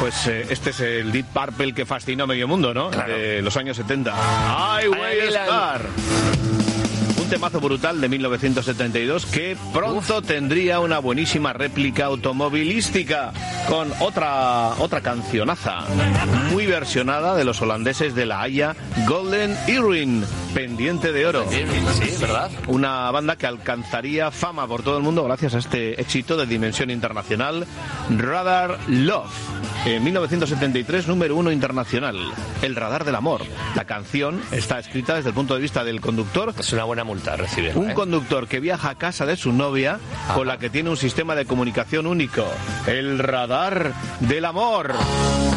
Pues este es el Deep Purple que fascinó a medio mundo, ¿no? Claro. De los años 70. Highway Star. Un temazo brutal de 1972 que pronto tendría una buenísima réplica automovilística con otra cancionaza muy versionada de los holandeses de La Haya, Golden Earring, pendiente de oro. Sí, ¿verdad? Una banda que alcanzaría fama por todo el mundo gracias a este éxito de dimensión internacional, Radar Love. En 1973, número 1 internacional, El Radar del Amor. La canción está escrita desde el punto de vista del conductor. Es una buena multa recibir. Un conductor que viaja a casa de su novia, con la que tiene un sistema de comunicación único. El Radar del Amor.